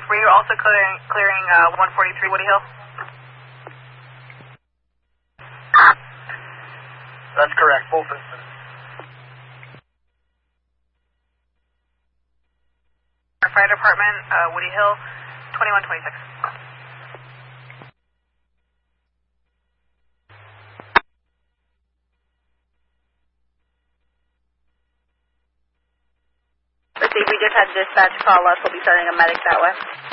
Were you also clearing 143 Woody Hill? That's correct, both incidents. Fire Department, Woody Hill, 2126. Let's see, we just had dispatch call us. We'll be sending a medic that way.